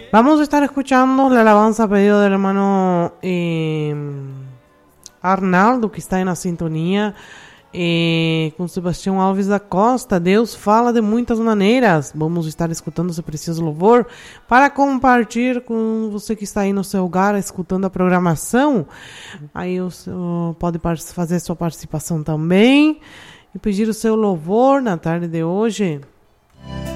Vamos a estar escuchando la alabanza a pedido del hermano Arnaldo, que está aí na sintonia, com Sebastião Alves da Costa. Deus fala de muitas maneiras. Vamos estar escutando esse precioso louvor para compartilhar com você que está aí no seu lugar escutando a programação. Aí você pode fazer sua participação também e pedir o seu louvor na tarde de hoje.